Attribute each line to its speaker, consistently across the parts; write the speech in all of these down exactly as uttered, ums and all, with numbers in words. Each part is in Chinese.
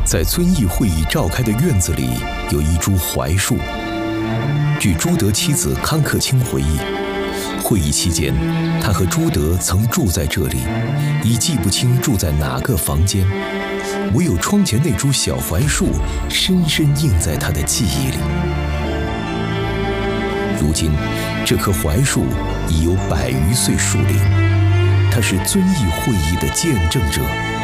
Speaker 1: 在遵义会议召开的院子里，有一株槐树。据朱德妻子康克清回忆，会议期间，他和朱德曾住在这里，已记不清住在哪个房间，唯有窗前那株小槐树深深印在他的记忆里。如今，这棵槐树已有百余岁树龄，它是遵义会议的见证者。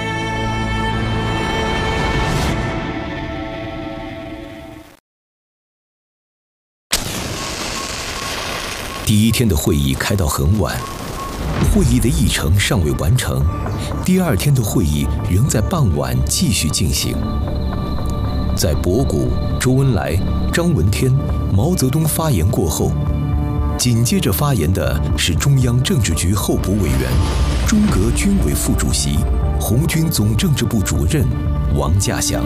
Speaker 1: 第一天的会议开到很晚，会议的议程尚未完成，第二天的会议仍在傍晚继续进行。在博古、周恩来、张闻天、毛泽东发言过后，紧接着发言的是中央政治局候补委员、中革军委副主席、红军总政治部主任王稼祥。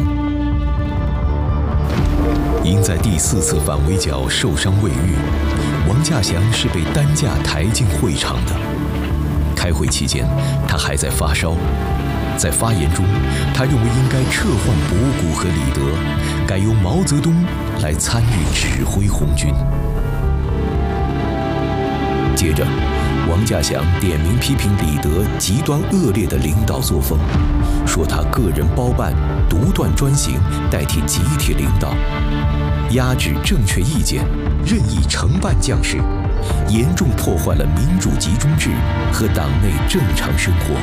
Speaker 1: 因在第四次反围剿受伤未愈，王稼祥是被担架抬进会场的。开会期间，他还在发烧。在发言中，他认为应该撤换博古和李德，改由毛泽东来参与指挥红军。接着，王稼祥点名批评李德极端恶劣的领导作风，说他个人包办、独断专行，代替集体领导，压制正确意见，任意承办将士，严重破坏了民主集中制和党内正常生活。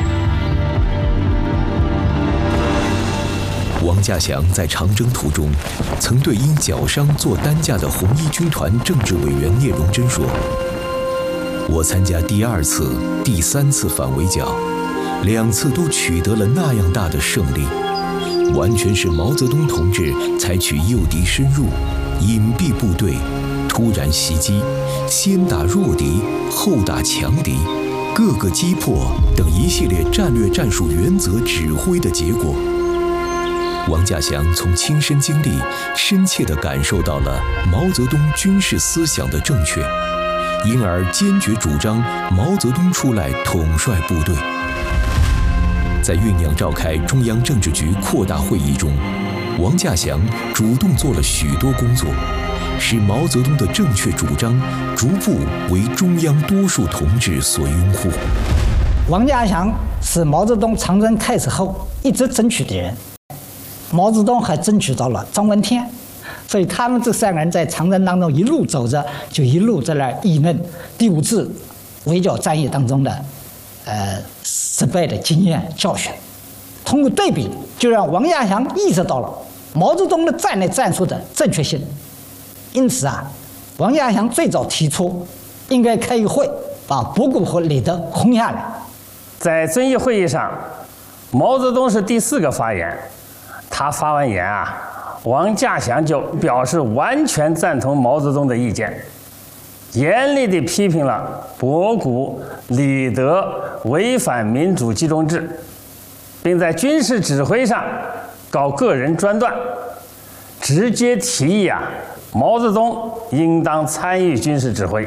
Speaker 1: 王稼祥在长征途中，曾对因脚伤坐担架的红一军团政治委员聂荣臻说：“我参加第二次、第三次反围剿，两次都取得了那样大的胜利，完全是毛泽东同志采取诱敌深入、隐蔽部队、突然袭击、先打弱敌后打强敌、各个击破等一系列战略战术原则指挥的结果。”王稼祥从亲身经历，深切地感受到了毛泽东军事思想的正确，因而坚决主张毛泽东出来统帅部队。在酝酿召开中央政治局扩大会议中，王稼祥主动做了许多工作，使毛泽东的正确主张逐步为中央多数同志所拥护。
Speaker 2: 王稼祥是毛泽东长征开始后一直争取的人，毛泽东还争取到了张闻天，所以他们这三个人在长征当中一路走着，就一路在那儿议论第五次围剿战役当中的呃失败的经验教训。通过对比，就让王稼祥意识到了毛泽东的战略战术的正确性。因此啊，王稼祥最早提出应该开一个会，把博古和李德轰下来。
Speaker 3: 在遵义会议上，毛泽东是第四个发言。他发完言啊，王稼祥就表示完全赞同毛泽东的意见，严厉地批评了博古、李德违反民主集中制，并在军事指挥上搞个人专断，直接提议啊，毛泽东应当参与军事指挥。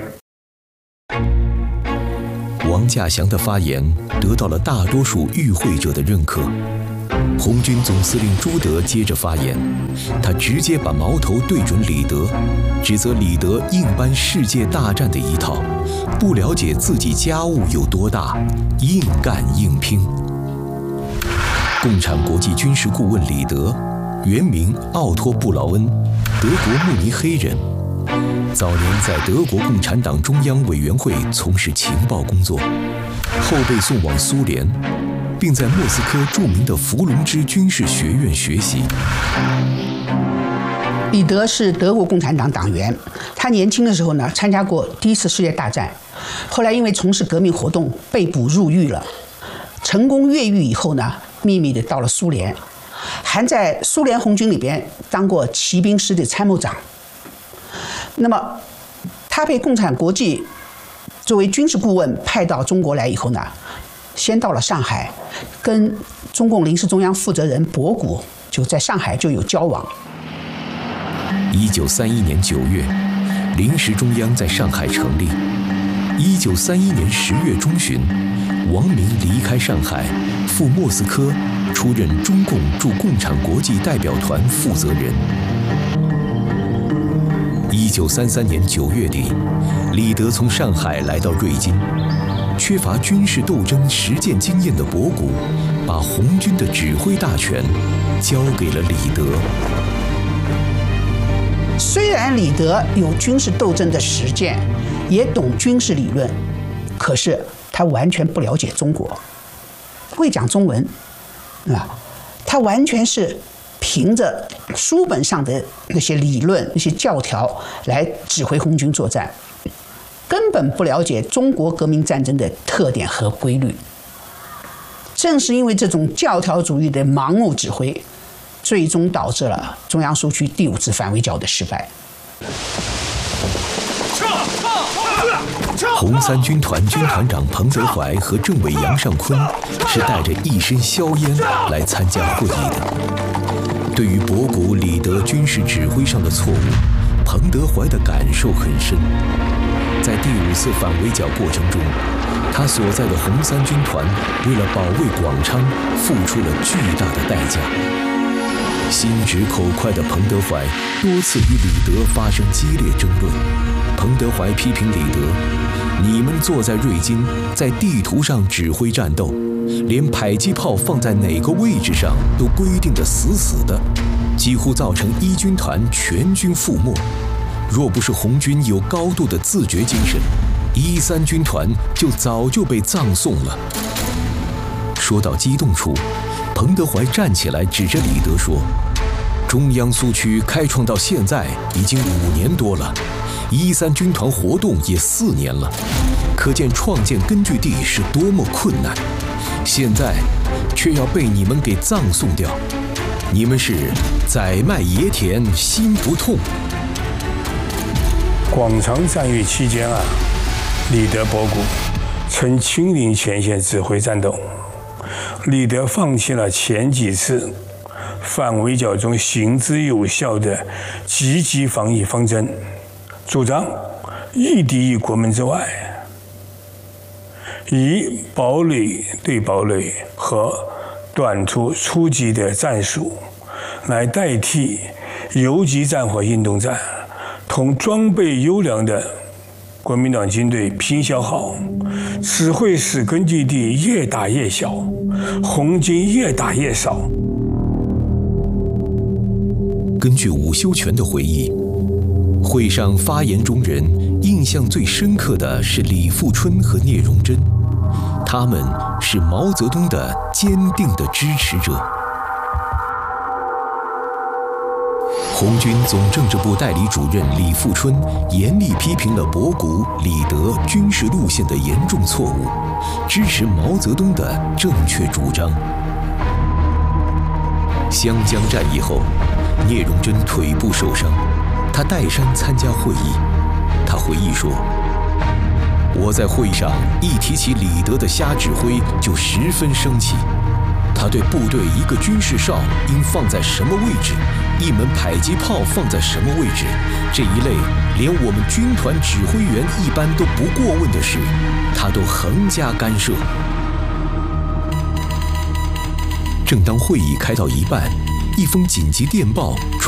Speaker 1: 王稼祥的发言得到了大多数与会者的认可。红军总司令朱德接着发言，他直接把矛头对准李德，指责李德硬搬世界大战的一套，不了解自己家务有多大，硬干硬拼。共产国际军事顾问李德，原名奥托·布劳恩，德国慕尼黑人，早年在德国共产党中央委员会从事情报工作，后被送往苏联，并在莫斯科著名的伏龙芝军事学院学习。
Speaker 4: 李德是德国共产党党员，他年轻的时候呢参加过第一次世界大战，后来因为从事革命活动被捕入狱了。成功越狱以后呢，秘密的到了苏联，还在苏联红军里边当过骑兵师的参谋长。那么他被共产国际作为军事顾问派到中国来以后呢，先到了上海，跟中共临时中央负责人博古就在上海就有交往。
Speaker 1: 一九三一年九月，临时中央在上海成立。一九三一年十月中旬，王明离开上海，赴莫斯科出任中共驻共产国际代表团负责人。一九三三年九月底，李德从上海来到瑞金。缺乏军事斗争实践经验的博古，把红军的指挥大权交给了李德。
Speaker 4: 虽然李德有军事斗争的实践，也懂军事理论，可是他完全不了解中国，会讲中文，啊，他完全是凭着书本上的那些理论、那些教条来指挥红军作战。根本不了解中国革命战争的特点和规律。正是因为这种教条主义的盲目指挥，最终导致了中央苏区第五次反围剿的失败。
Speaker 1: 红三军团军团长彭德怀和政委杨尚昆是带着一身硝烟来参加会议的。对于博古、李德军事指挥上的错误，彭德怀的感受很深。在第五次反围剿过程中，他所在的红三军团为了保卫广昌，付出了巨大的代价。心直口快的彭德怀多次与李德发生激烈争论。彭德怀批评李德：“你们坐在瑞金，在地图上指挥战斗，连迫击炮放在哪个位置上都规定得死死的，几乎造成一军团全军覆没。若不是红军有高度的自觉精神，一三军团就早就被葬送了。”说到激动处，彭德怀站起来指着李德说：“中央苏区开创到现在已经五年多了，一三军团活动也四年了，可见创建根据地是多么困难。现在却要被你们给葬送掉，你们是宰卖野田心不痛。”
Speaker 5: 广昌战役期间啊，李德、博古曾亲临前线指挥战斗。李德放弃了前几次反围剿中行之有效的积极防疫方针，主张一敌于国门之外，以堡垒对堡垒和短途出击的战术来代替游击战和运动战，同装备优良的国民党军队拼消耗，只会使根据地越打越小，红军越打越少。
Speaker 1: 根据伍修权的回忆，会上发言中人印象最深刻的是李富春和聂荣臻，他们是毛泽东的坚定的支持者。红军总政治部代理主任李富春严厉批评了博古、李德军事路线的严重错误，支持毛泽东的正确主张。湘江战役后，聂荣臻腿部受伤，他带伤参加会议。他回忆说：“我在会上一提起李德的瞎指挥，就十分生气。他对部队一个军事哨应放在什么位置，一门迫击炮放在什么位置，这一类连我们军团指挥员一般都不过问的事，他都横加干涉。”正当会议开到一半，一封紧急电报